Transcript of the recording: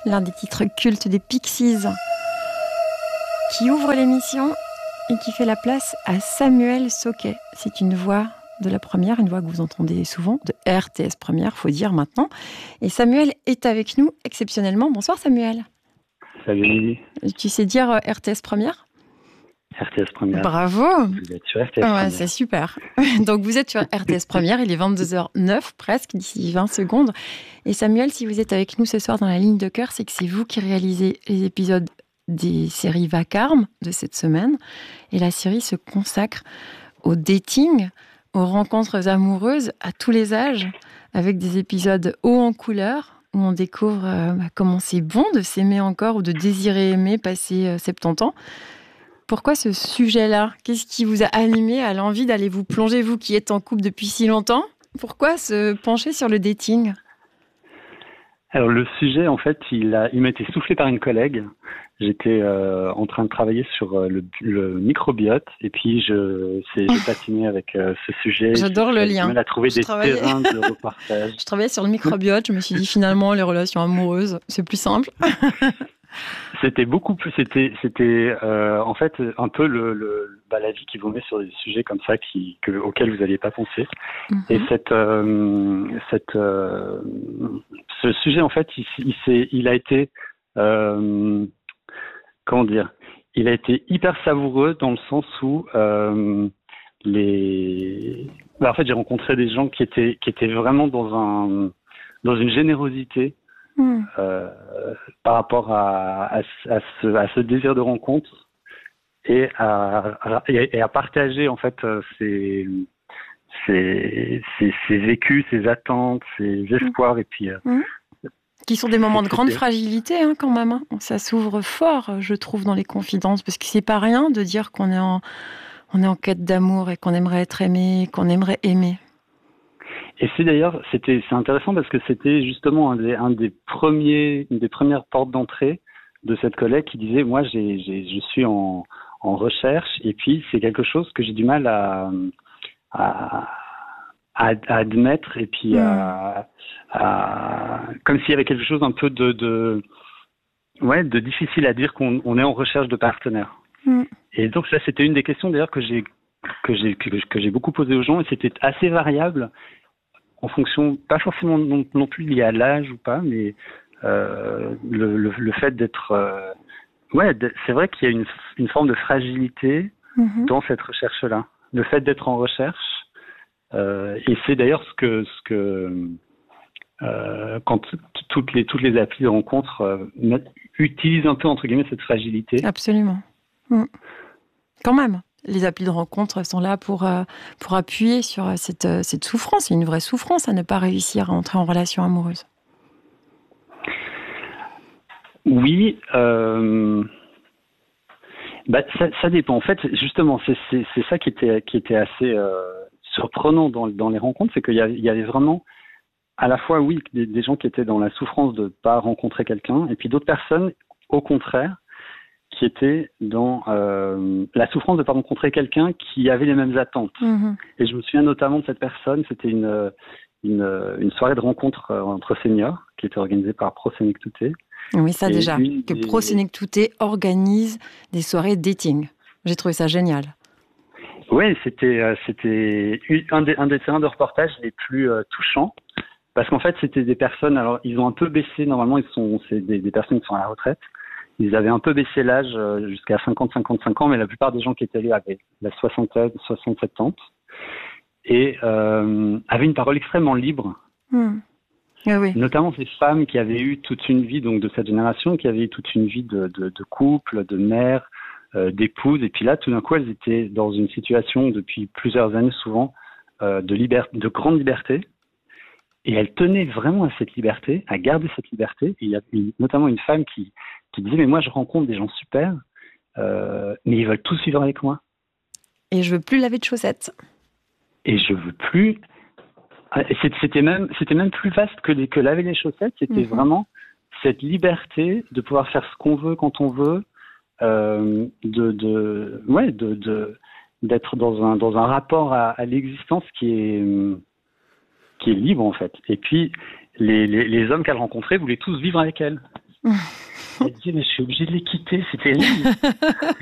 l'un des titres cultes des Pixies, qui ouvre l'émission et qui fait la place à Samuel Sauquet. C'est une voix de la première, une voix que vous entendez souvent, de RTS Première, faut dire maintenant. Et Samuel est avec nous exceptionnellement. Bonsoir Samuel. Salut Lily. Tu sais dire RTS Première ? RTS Première. Bravo. Vous êtes sur RTS Première. C'est super. Donc vous êtes sur RTS Première, il est 22h09 presque, d'ici 20 secondes. Et Samuel, si vous êtes avec nous ce soir dans la ligne de cœur, c'est que c'est vous qui réalisez les épisodes des séries Vacarme de cette semaine. Et la série se consacre au dating, aux rencontres amoureuses à tous les âges, avec des épisodes hauts en couleur, où on découvre comment c'est bon de s'aimer encore ou de désirer aimer passé 70 ans. Pourquoi ce sujet-là ? Qu'est-ce qui vous a animé à l'envie d'aller vous plonger, vous qui êtes en couple depuis si longtemps ? Pourquoi se pencher sur le dating ? Alors le sujet, en fait, il m'a été soufflé par une collègue. J'étais en train de travailler sur le microbiote et puis j'ai patiné avec ce sujet. J'adore le lien. J'ai mal à trouver des terrains de repartage. Je travaillais sur le microbiote, je me suis dit finalement les relations amoureuses, c'est plus simple. C'était beaucoup plus. C'était en fait un peu la vie qui vous met sur des sujets comme ça auxquels vous n'alliez pas penser. Mm-hmm. Et ce sujet en fait, il a été comment dire, il a été hyper savoureux dans le sens où en fait j'ai rencontré des gens qui étaient vraiment dans une générosité. Par rapport à ce désir de rencontre et à partager en fait ses vécus, ses attentes, ses espoirs et puis qui sont des moments de grande fragilité quand même. Ça s'ouvre fort, je trouve, dans les confidences, parce que c'est pas rien de dire qu'on est en quête d'amour et qu'on aimerait être aimé, qu'on aimerait aimer. Et c'est intéressant parce que c'était justement une des premières portes d'entrée de cette collègue qui disait moi je suis en recherche et puis c'est quelque chose que j'ai du mal à admettre et puis comme s'il y avait quelque chose un peu de difficile à dire qu'on est en recherche de partenaires. Et donc ça c'était une des questions d'ailleurs que j'ai beaucoup posé aux gens et c'était assez variable. En fonction, pas forcément non plus lié à l'âge ou pas, mais le fait d'être... c'est vrai qu'il y a une forme de fragilité dans cette recherche-là. Le fait d'être en recherche, et c'est d'ailleurs ce que quand toutes les applis de rencontre utilisent un peu, entre guillemets, cette fragilité. Absolument. Quand même. Les applis de rencontre sont là pour appuyer sur cette souffrance. Il y a une vraie souffrance à ne pas réussir à entrer en relation amoureuse. Oui, ça dépend. En fait, justement, c'est ça qui était assez surprenant dans les rencontres, c'est qu'il y avait vraiment à la fois, oui, des gens qui étaient dans la souffrance de ne pas rencontrer quelqu'un, et puis d'autres personnes, au contraire, qui était dans la souffrance de ne pas rencontrer quelqu'un qui avait les mêmes attentes. Et je me souviens notamment de cette personne, c'était une soirée de rencontre entre seniors qui était organisée par Prosenectute. Oui, ça déjà, que Prosenectute organise des soirées dating. J'ai trouvé ça génial. Oui, c'était un des terrains de reportage les plus touchants, parce qu'en fait, c'était des personnes, alors ils ont un peu baissé, normalement, c'est des personnes qui sont à la retraite. Ils avaient un peu baissé l'âge jusqu'à 50-55 ans, mais la plupart des gens qui étaient là avaient la 60-70 ans et avaient une parole extrêmement libre. Oui. Notamment ces femmes qui avaient eu toute une vie, donc de cette génération, qui avaient eu toute une vie de couple, de mère, d'épouse, et puis là, tout d'un coup, elles étaient dans une situation depuis plusieurs années souvent de grande liberté. Et elles tenaient vraiment à cette liberté, à garder cette liberté. Et il y a notamment une femme qui disait « Mais moi, je rencontre des gens super, mais ils veulent tous vivre avec moi. Et je veux plus laver de chaussettes. Et je veux plus... » C'était même plus vaste que laver les chaussettes. C'était vraiment cette liberté de pouvoir faire ce qu'on veut quand on veut, d'être dans un rapport à l'existence qui est libre en fait. Et puis les hommes qu'elle rencontrait voulaient tous vivre avec elle. Elle disait, mais je suis obligée de les quitter, c'est terrible.